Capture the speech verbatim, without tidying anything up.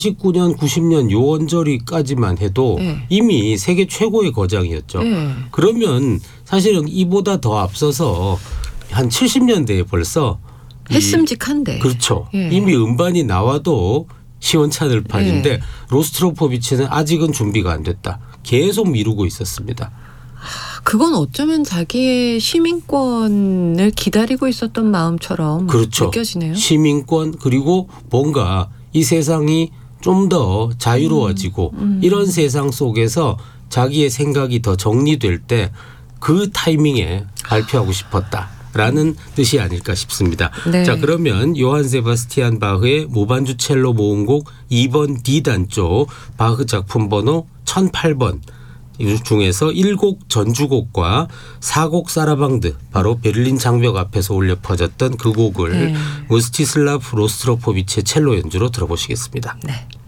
팔십구 년, 구십 년 요 언저리까지만 해도 네. 이미 세계 최고의 거장이었죠. 네. 그러면 사실은 이보다 더 앞서서 한 칠십 년대에 벌써 했음직한데. 그렇죠. 예. 이미 음반이 나와도 시원찮을 판인데 예. 로스트로포비치는 아직은 준비가 안 됐다. 계속 미루고 있었습니다. 그건 어쩌면 자기의 시민권을 기다리고 있었던 마음처럼 그렇죠. 느껴지네요. 시민권 그리고 뭔가 이 세상이 좀 더 자유로워지고 음, 음. 이런 세상 속에서 자기의 생각이 더 정리될 때 그 타이밍에 발표하고 싶었다라는 뜻이 아닐까 싶습니다. 네. 자, 그러면 요한 세바스티안 바흐의 모반주 첼로 모음곡 이 번 D단조 바흐 작품 번호 천팔 번 이 중에서 일 곡 전주곡과 사 곡 사라방드 바로 베를린 장벽 앞에서 울려 퍼졌던 그 곡을 네. 무스티슬라프 로스트로포비치의 첼로 연주로 들어보시겠습니다. 네.